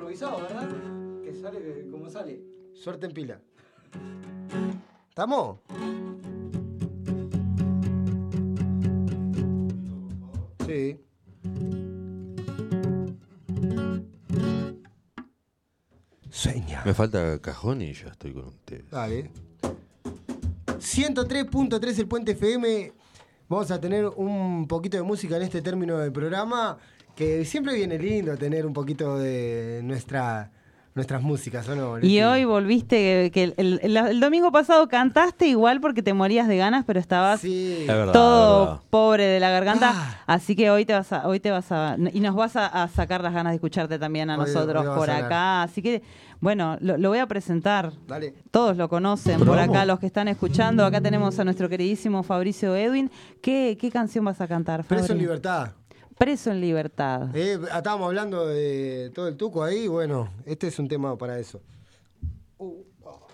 improvisado, ¿verdad? Que sale como sale. Suerte en pila. ¿Estamos? Sí. Sueña. Me falta cajón y ya estoy con ustedes. Dale. 103.3 el Puente FM. Vamos a tener un poquito de música en este término del programa, que siempre viene lindo tener un poquito de nuestras músicas, ¿o no? Y hoy volviste, que el domingo pasado cantaste igual porque te morías de ganas, pero estabas todo pobre de la garganta, así que hoy te vas a y nos vas a sacar las ganas de escucharte también a nosotros por acá, así que bueno, lo voy a presentar. Dale. Todos lo conocen por acá, los que están escuchando. Acá tenemos a nuestro queridísimo Fabricio Edwin. ¿Qué canción vas a cantar, Fabri? Preso en libertad. Preso en libertad. Estábamos hablando de todo el tuco ahí, bueno, este es un tema para eso.